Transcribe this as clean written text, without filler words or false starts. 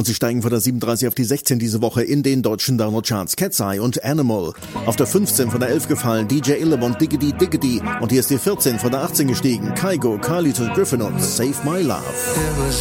Und sie steigen von der 37 auf die 16 diese Woche in den deutschen Download-Charts. Cat's Eye und Animal. Auf der 15 von der 11 gefallen DJ Illabond, Diggity Diggity. Und hier ist die 14 von der 18 gestiegen. Kygo, Carlito Griffin und Save My Love.